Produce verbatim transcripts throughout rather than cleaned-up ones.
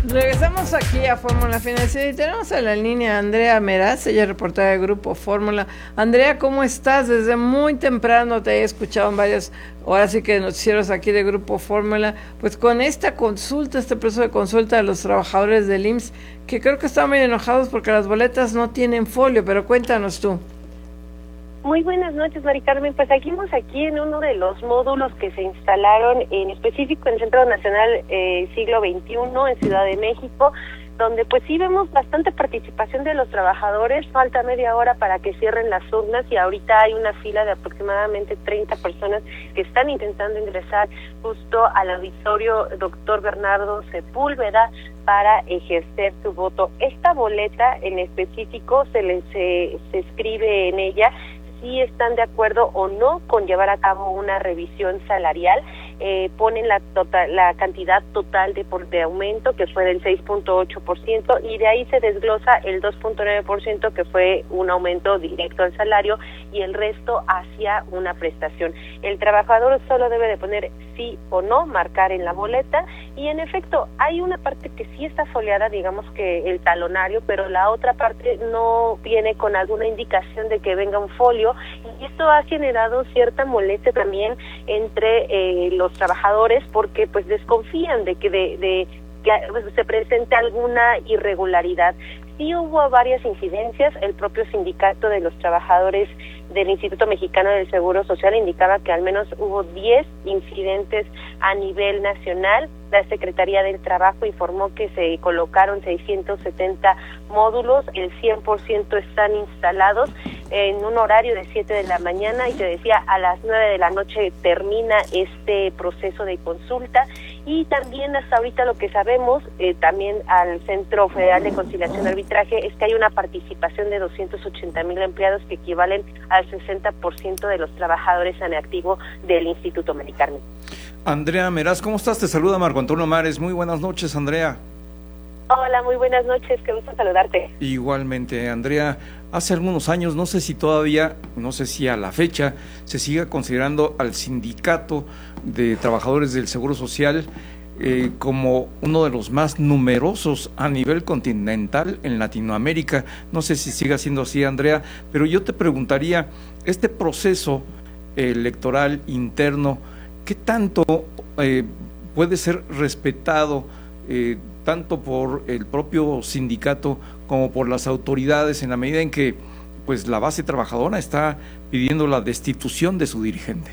Regresamos aquí a Fórmula Financiera y tenemos a la línea a Andrea Meraz, ella es reportera de Grupo Fórmula. Andrea, ¿cómo estás? Desde muy temprano te he escuchado en varias, ahora sí que noticieros aquí de Grupo Fórmula, pues con esta consulta, este proceso de consulta de los trabajadores del I M S S, que creo que están muy enojados porque las boletas no tienen folio, pero cuéntanos tú. Muy buenas noches, Mari Carmen. Pues seguimos aquí en uno de los módulos que se instalaron en específico en el Centro Nacional eh, Siglo veintiuno en Ciudad de México, donde pues sí vemos bastante participación de los trabajadores. Falta media hora para que cierren las urnas y ahorita hay una fila de aproximadamente treinta personas que están intentando ingresar justo al auditorio Doctor Bernardo Sepúlveda para ejercer su voto. Esta boleta en específico se les se, se escribe en ella si están de acuerdo o no con llevar a cabo una revisión salarial. Eh, ponen la total, la cantidad total de, por, de aumento, que fue del seis punto ocho por ciento, y de ahí se desglosa el dos punto nueve por ciento, que fue un aumento directo al salario, y el resto hacia una prestación. El trabajador solo debe de poner sí o no, marcar en la boleta, y en efecto, hay una parte que sí está foliada, digamos que el talonario, pero la otra parte no viene con alguna indicación de que venga un folio, y esto ha generado cierta molestia también entre eh, los trabajadores, porque pues desconfían de que de, de que pues, se presente alguna irregularidad. Sí hubo varias incidencias. El propio sindicato de los trabajadores del Instituto Mexicano del Seguro Social indicaba que al menos hubo diez incidentes a nivel nacional. La Secretaría del Trabajo informó que se colocaron seiscientos setenta módulos, el cien por ciento están instalados en un horario de siete de la mañana, y se decía a las nueve de la noche termina este proceso de consulta. Y también hasta ahorita lo que sabemos, eh, también al Centro Federal de Conciliación y Arbitraje, es que hay una participación de doscientos ochenta mil empleados que equivalen al sesenta por ciento de los trabajadores en activo del Instituto Mexicano. Andrea Meraz, ¿cómo estás? Te saluda Marco Antonio Mares. Muy buenas noches, Andrea. Hola, muy buenas noches, qué gusto saludarte. Igualmente, Andrea, hace algunos años, no sé si todavía, no sé si a la fecha, se siga considerando al sindicato de trabajadores del Seguro Social eh, como uno de los más numerosos a nivel continental en Latinoamérica. No sé si siga siendo así, Andrea, pero yo te preguntaría, este proceso electoral interno, ¿qué tanto eh, puede ser respetado eh, tanto por el propio sindicato como por las autoridades, en la medida en que pues la base trabajadora está pidiendo la destitución de su dirigente?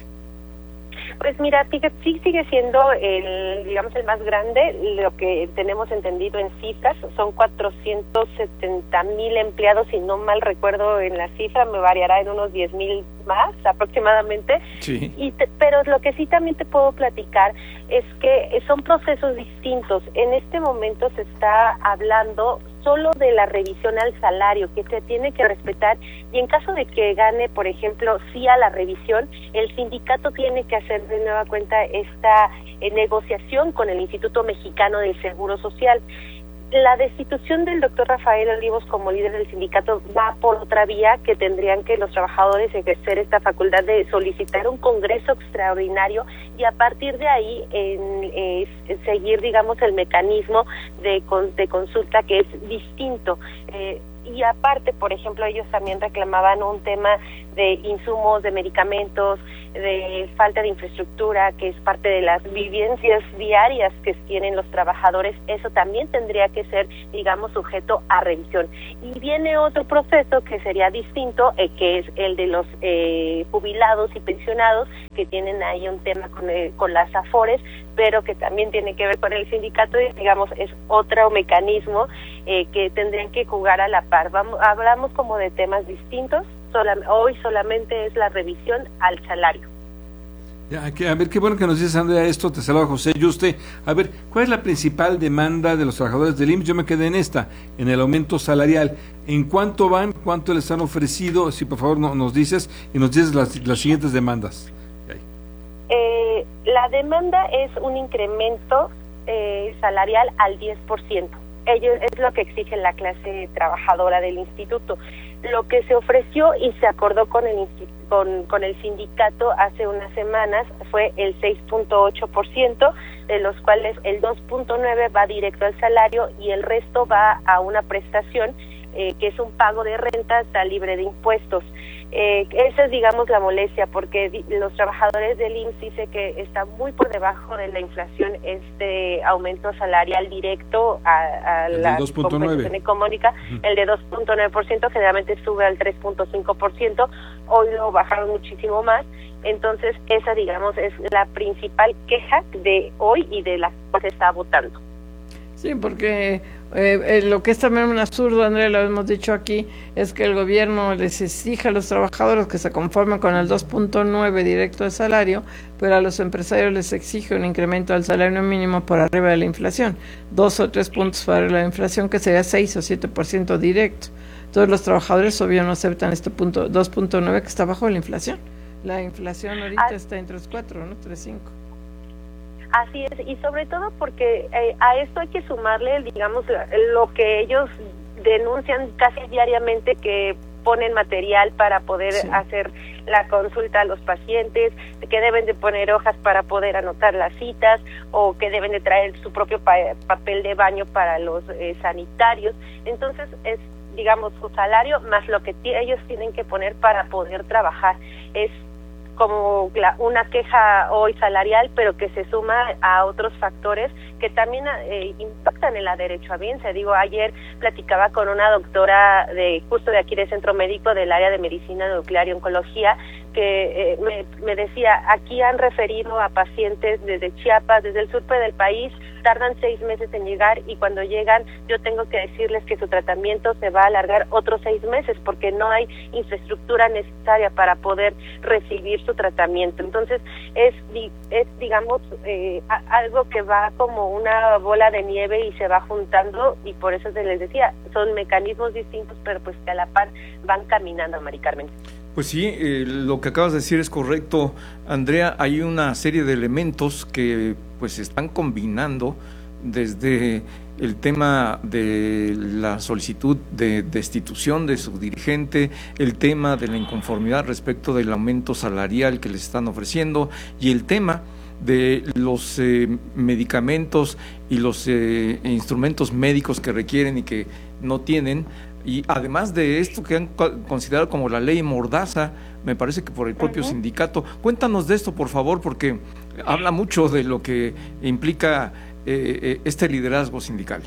Pues mira, sí sigue siendo el, digamos, el más grande. Lo que tenemos entendido en cifras son cuatrocientos setenta mil empleados, si no mal recuerdo en la cifra, me variará en unos diez mil más aproximadamente. Sí. Y te, pero lo que sí también te puedo platicar es que son procesos distintos. En este momento se está hablando solo de la revisión al salario, que se tiene que respetar, y en caso de que gane, por ejemplo, sí a la revisión, el sindicato tiene que hacer de nueva cuenta esta eh, negociación con el Instituto Mexicano del Seguro Social. La destitución del doctor Rafael Olivos como líder del sindicato va por otra vía, que tendrían que los trabajadores ejercer esta facultad de solicitar un congreso extraordinario, y a partir de ahí en, eh, seguir, digamos, el mecanismo de, de consulta, que es distinto. Eh, y aparte, por ejemplo, ellos también reclamaban un tema de insumos, de medicamentos, de falta de infraestructura, que es parte de las vivencias diarias que tienen los trabajadores. Eso también tendría que ser, digamos, sujeto a revisión. Y viene otro proceso que sería distinto, eh, que es el de los eh, jubilados y pensionados, que tienen ahí un tema con, el, con las AFORES, pero que también tiene que ver con el sindicato, y digamos, es otro mecanismo eh, que tendrían que jugar a la par. Vamos, hablamos como de temas distintos. Sola, hoy solamente es la revisión al salario. Ya, que, a ver, qué bueno que nos dices, Andrea, esto. Te saluda José Yuste. A ver, ¿cuál es la principal demanda de los trabajadores del I M S S? Yo me quedé en esta, en el aumento salarial. ¿En cuánto van? ¿Cuánto les han ofrecido? Si por favor no, nos dices, y nos dices las, las siguientes demandas. Eh, la demanda es un incremento eh, salarial al diez por ciento. Ello es lo que exige la clase trabajadora del instituto. Lo que se ofreció y se acordó con el con, con el sindicato hace unas semanas fue el seis punto ocho por ciento, de los cuales el dos punto nueve por ciento va directo al salario y el resto va a una prestación eh, que es un pago de renta, está libre de impuestos. Eh, esa es, digamos, la molestia, porque di- los trabajadores del I M S S dicen que está muy por debajo de la inflación este aumento salarial directo a, a la compensación económica, uh-huh. El de dos punto nueve por ciento generalmente sube al tres punto cinco por ciento, hoy lo bajaron muchísimo más. Entonces esa, digamos, es la principal queja de hoy y de la que se está votando. Sí, porque eh, eh, lo que es también un absurdo, Andrea, lo hemos dicho aquí, es que el gobierno les exija a los trabajadores que se conformen con el dos punto nueve directo de salario, pero a los empresarios les exige un incremento del salario mínimo por arriba de la inflación, dos o tres puntos por arriba de la inflación, que sería seis o siete por ciento directo. Todos los trabajadores obvio no aceptan este punto dos punto nueve que está bajo la inflación. La inflación ahorita ah. está entre los cuatro, ¿no? tres punto cinco. Así es, y sobre todo porque eh, a esto hay que sumarle, digamos, lo que ellos denuncian casi diariamente, que ponen material para poder sí. hacer la consulta a los pacientes, que deben de poner hojas para poder anotar las citas, o que deben de traer su propio pa- papel de baño para los eh, sanitarios. Entonces es, digamos, su salario más lo que t- ellos tienen que poner para poder trabajar. Es como la, una queja hoy salarial, pero que se suma a otros factores que también eh, impactan en la derechohabiencia. Digo, ayer platicaba con una doctora de justo de aquí del Centro Médico del área de Medicina Nuclear y Oncología, que eh, me, me decía, aquí han referido a pacientes desde Chiapas, desde el sur del país, tardan seis meses en llegar, y cuando llegan yo tengo que decirles que su tratamiento se va a alargar otros seis meses porque no hay infraestructura necesaria para poder recibir su tratamiento. Entonces es, es digamos, eh, algo que va como una bola de nieve y se va juntando, y por eso se les decía, son mecanismos distintos, pero pues que a la par van caminando, Mari Carmen. Pues sí, eh, lo que acabas de decir es correcto, Andrea. Hay una serie de elementos que pues se están combinando, desde el tema de la solicitud de destitución de su dirigente, el tema de la inconformidad respecto del aumento salarial que les están ofreciendo, y el tema de los eh, medicamentos y los eh, instrumentos médicos que requieren y que no tienen. Y además de esto que han considerado como la ley Mordaza, me parece que por el propio uh-huh. sindicato. Cuéntanos de esto, por favor, porque habla mucho de lo que implica eh, este liderazgo sindical.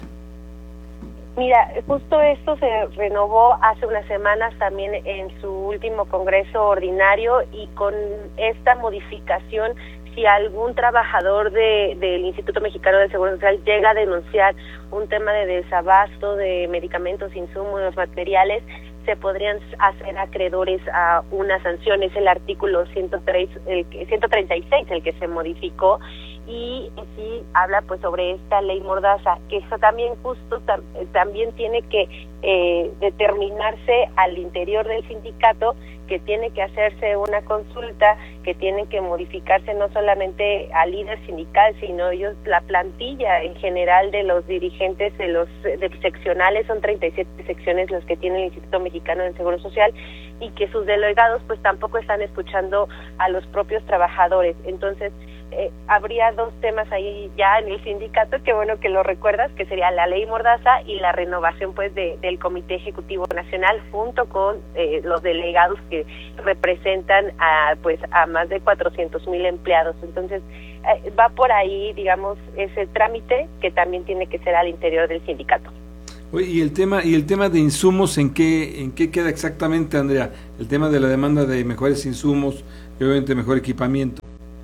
Mira, justo esto se renovó hace unas semanas también en su último congreso ordinario, y con esta modificación, si algún trabajador de, del Instituto Mexicano del Seguro Social llega a denunciar un tema de desabasto de medicamentos, insumos, materiales, se podrían hacer acreedores a una sanción. Es el artículo ciento tres, el, ciento treinta y seis el que se modificó, y sí habla pues sobre esta ley Mordaza, que eso también justo tam, también tiene que eh, determinarse al interior del sindicato, que tiene que hacerse una consulta, que tienen que modificarse no solamente al líder sindical, sino ellos, la plantilla en general de los dirigentes de los de seccionales, son treinta y siete secciones los que tiene el Instituto Mexicano del Seguro Social, y que sus delegados pues tampoco están escuchando a los propios trabajadores. Entonces eh, habría dos temas ahí ya en el sindicato, que bueno que lo recuerdas, que sería la ley Mordaza y la renovación pues de, del Comité Ejecutivo Nacional, junto con eh, los delegados que representan a pues a más de cuatrocientos mil empleados. Entonces eh, va por ahí, digamos, ese trámite que también tiene que ser al interior del sindicato. Oye, y el tema y el tema de insumos, ¿en qué en qué queda exactamente, Andrea? El tema de la demanda de mejores insumos y obviamente mejor equipamiento.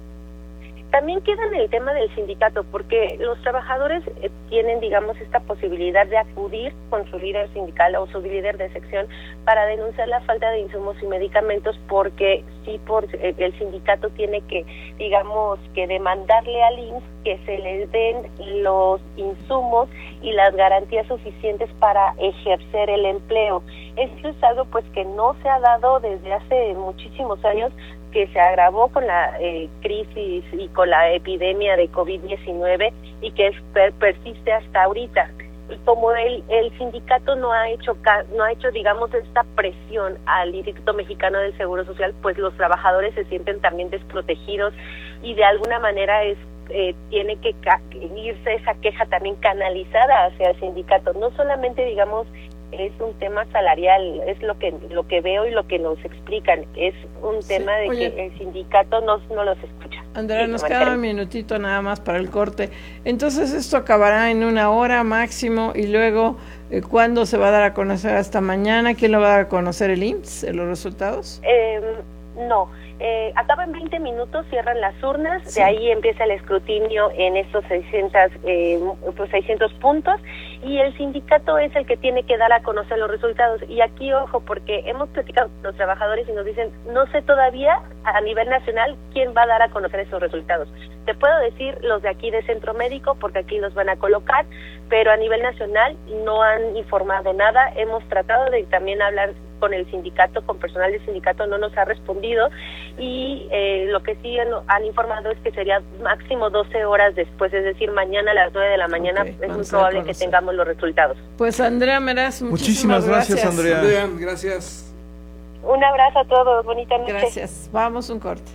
También queda en el tema del sindicato, porque los trabajadores eh, tienen, digamos, esta posibilidad de acudir con su líder sindical o su líder de sección para denunciar la falta de insumos y medicamentos, porque sí, por eh, el sindicato tiene que, digamos, que demandarle al I M S S que se les den los insumos y las garantías suficientes para ejercer el empleo. Esto es algo pues que no se ha dado desde hace muchísimos años, que se agravó con la eh, crisis y con la epidemia de COVID diecinueve, y que per persiste hasta ahorita. como el, el sindicato no ha hecho no ha hecho digamos esta presión al Instituto Mexicano del Seguro Social, pues los trabajadores se sienten también desprotegidos y de alguna manera es eh, tiene que ca- irse esa queja también canalizada hacia el sindicato, no solamente digamos es un tema salarial, es lo que lo que veo y lo que nos explican, es un sí, tema de oye, que el sindicato no, no los escucha. Andrea, sí, nos queda un minutito nada más para el corte. Entonces esto acabará en una hora máximo y luego, eh, ¿cuándo se va a dar a conocer? ¿Hasta mañana? ¿Quién lo va a dar a conocer? ¿El I M S S? ¿Los resultados? Eh, no. Eh, acaba en veinte minutos, cierran las urnas, sí. De ahí empieza el escrutinio en estos seiscientos, eh, pues seiscientos puntos y el sindicato es el que tiene que dar a conocer los resultados. Y aquí, ojo, porque hemos platicado con los trabajadores y nos dicen, no sé todavía a nivel nacional quién va a dar a conocer esos resultados. Te puedo decir los de aquí de Centro Médico, porque aquí los van a colocar, pero a nivel nacional no han informado nada. Hemos tratado de también hablar con el sindicato, con personal del sindicato, no nos ha respondido y eh, lo que sí han, han informado es que sería máximo doce horas después, es decir, mañana a las nueve de la mañana okay, es muy probable que tengamos los resultados. Pues Andrea Meraz, muchísimas, muchísimas gracias, gracias Andrea. Andrea, gracias. Un abrazo a todos, bonita noche. Gracias, vamos un corte.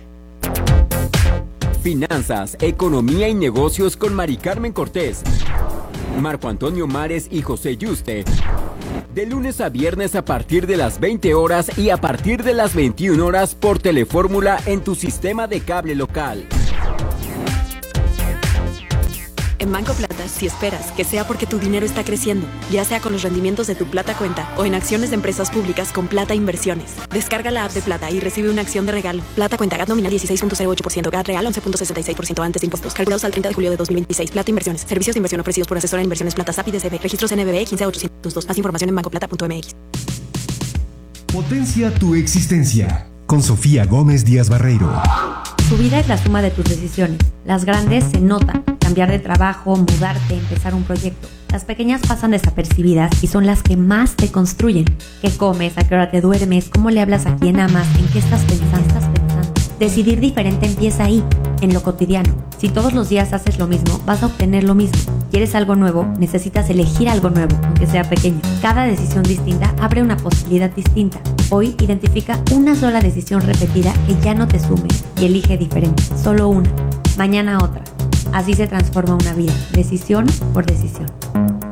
Finanzas, economía y negocios con Mari Carmen Cortés, Marco Antonio Mares y José Yuste. De lunes a viernes a partir de las veinte horas y a partir de las veintiuna horas por Telefórmula en tu sistema de cable local. En Banco Plata, si esperas que sea porque tu dinero está creciendo, ya sea con los rendimientos de tu Plata Cuenta o en acciones de empresas públicas con Plata Inversiones. Descarga la app de Plata y recibe una acción de regalo. Plata Cuenta, G A T nominal dieciséis punto cero ocho por ciento, G A T real once punto sesenta y seis por ciento antes de impuestos. Calculados al treinta de julio de dos mil veintiséis. Plata Inversiones. Servicios de inversión ofrecidos por Asesora de Inversiones Plata S A P I D C B. Registros N B B quince ochocientos dos. Más información en banco plata punto m x. Potencia tu existencia. Con Sofía Gómez Díaz Barreiro. Tu vida es la suma de tus decisiones. Las grandes se notan. Cambiar de trabajo, mudarte, empezar un proyecto. Las pequeñas pasan desapercibidas y son las que más te construyen. ¿Qué comes? ¿A qué hora te duermes? ¿Cómo le hablas a quién amas? ¿En qué estás pensando? ¿Estás pensando? Decidir diferente empieza ahí, en lo cotidiano. Si todos los días haces lo mismo, vas a obtener lo mismo. ¿Quieres algo nuevo? Necesitas elegir algo nuevo, aunque sea pequeño. Cada decisión distinta abre una posibilidad distinta. Hoy identifica una sola decisión repetida que ya no te sume y elige diferente. Solo una. Mañana otra. Así se transforma una vida, decisión por decisión.